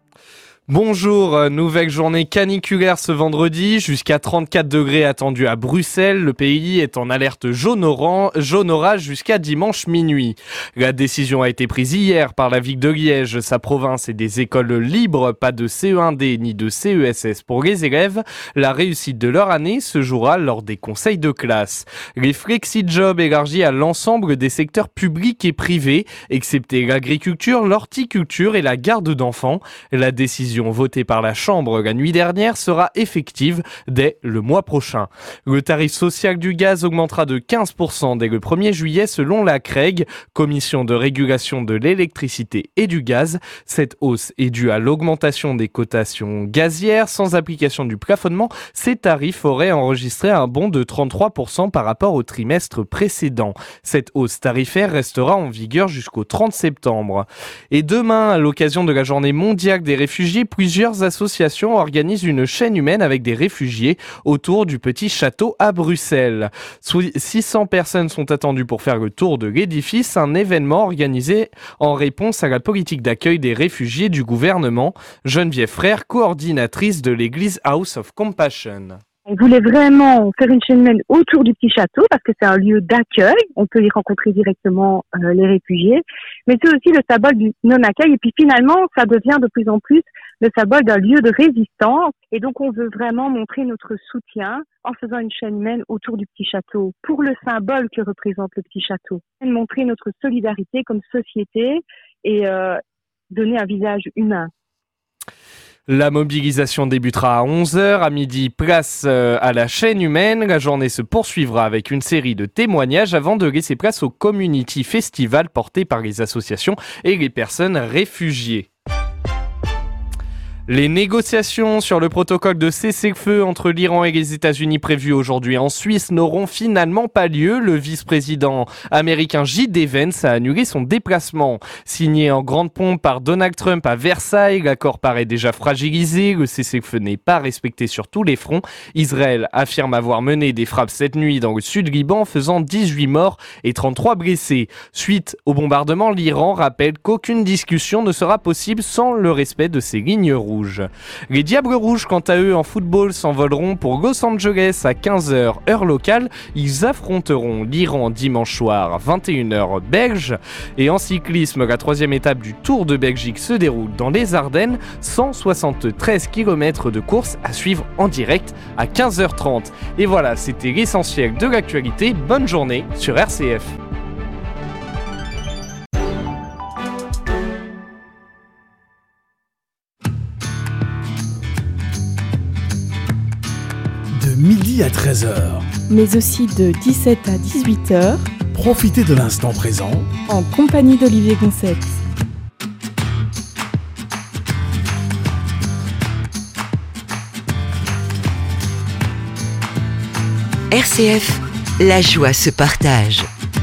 Bonjour, nouvelle journée caniculaire ce vendredi, jusqu'à 34 degrés attendus à Bruxelles. Le pays est en alerte jaune orage jusqu'à dimanche minuit. La décision a été prise hier par la ville de Liège, sa province et des écoles libres. Pas de CE1D ni de CESS pour les élèves. La réussite de leur année se jouera lors des conseils de classe. Les flexi-jobs élargis à l'ensemble des secteurs publics et privés, excepté l'agriculture, l'horticulture et la garde d'enfants. La décision votée par la Chambre la nuit dernière sera effective dès le mois prochain. Le tarif social du gaz augmentera de 15% dès le 1er juillet selon la CREG, Commission de régulation de l'électricité et du gaz. Cette hausse est due à l'augmentation des cotations gazières. Sans application du plafonnement, ces tarifs auraient enregistré un bond de 33% par rapport au trimestre précédent. Cette hausse tarifaire restera en vigueur jusqu'au 30 septembre. Et demain, à l'occasion de la journée mondiale des réfugiés, plusieurs associations organisent une chaîne humaine avec des réfugiés autour du petit château à Bruxelles. 600 personnes sont attendues pour faire le tour de l'édifice, un événement organisé en réponse à la politique d'accueil des réfugiés du gouvernement. Geneviève Frère, coordinatrice de l'église House of Compassion. On voulait vraiment faire une chaîne humaine autour du petit château parce que c'est un lieu d'accueil. On peut y rencontrer directement les réfugiés. Mais c'est aussi le symbole du non-accueil. Et puis finalement, ça devient de plus en plus le symbole d'un lieu de résistance. Et donc, on veut vraiment montrer notre soutien en faisant une chaîne humaine autour du petit château pour le symbole que représente le petit château. Montrer notre solidarité comme société et donner un visage humain. La mobilisation débutera à 11h. À midi, place à la chaîne humaine. La journée se poursuivra avec une série de témoignages avant de laisser place au Community Festival porté par les associations et les personnes réfugiées. Les négociations sur le protocole de cessez-le-feu entre l'Iran et les États-Unis prévues aujourd'hui en Suisse n'auront finalement pas lieu. Le vice-président américain J.D. Vance a annulé son déplacement. Signé en grande pompe par Donald Trump à Versailles, l'accord paraît déjà fragilisé. Le cessez-le-feu n'est pas respecté sur tous les fronts. Israël affirme avoir mené des frappes cette nuit dans le sud Liban, faisant 18 morts et 33 blessés. Suite au bombardement, l'Iran rappelle qu'aucune discussion ne sera possible sans le respect de ses lignes rouges. Les Diables Rouges, quant à eux, en football, s'envoleront pour Los Angeles à 15h heure locale. Ils affronteront l'Iran dimanche soir, 21h belge. Et en cyclisme, la troisième étape du Tour de Belgique se déroule dans les Ardennes. 173 km de course à suivre en direct à 15h30. Et voilà, c'était l'essentiel de l'actualité. Bonne journée sur RCF. Midi à 13h. Mais aussi de 17 à 18h. Profitez de l'instant présent en compagnie d'Olivier Goncex. RCF, la joie se partage.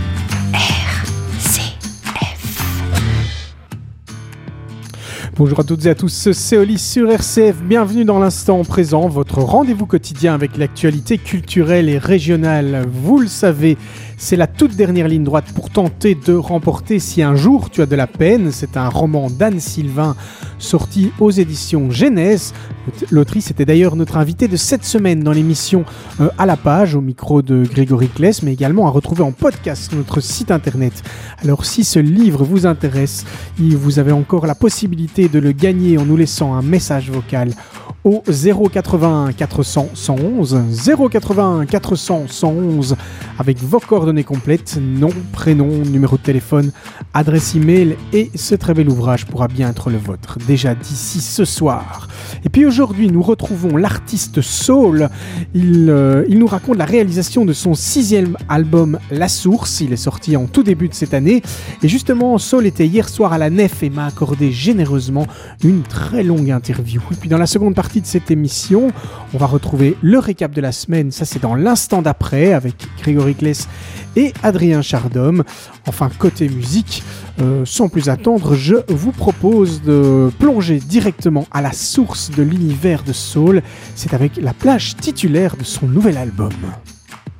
Bonjour à toutes et à tous, c'est Oli sur RCF. Bienvenue dans l'instant présent, votre rendez-vous quotidien avec l'actualité culturelle et régionale. Vous le savez, c'est la toute dernière ligne droite pour tenter de remporter Si un jour tu as de la peine. C'est un roman d'Anne Sylvain sorti aux éditions Genèse. L'autrice était d'ailleurs notre invitée de cette semaine dans l'émission À la page, au micro de Grégory Kless, mais également à retrouver en podcast sur notre site internet. Alors si ce livre vous intéresse, vous avez encore la possibilité de le gagner en nous laissant un message vocal au 081 400 111 081 400 111 avec vos coordonnées complètes, nom, prénom, numéro de téléphone, adresse email, et ce très bel ouvrage pourra bien être le vôtre déjà d'ici ce soir. Et puis aujourd'hui nous retrouvons l'artiste Saul. Il nous raconte la réalisation de son 6e album La Source. Il est sorti en tout début de cette année et justement Saul était hier soir à la Nef et m'a accordé généreusement une très longue interview. Et puis dans la seconde partie de cette émission, on va retrouver le récap de la semaine. Ça, c'est dans l'instant d'après avec Grégory Kless et Adrien Chardhomme. Enfin, côté musique, sans plus attendre, je vous propose de plonger directement à la source de l'univers de Saul. C'est avec la plage titulaire de son nouvel album.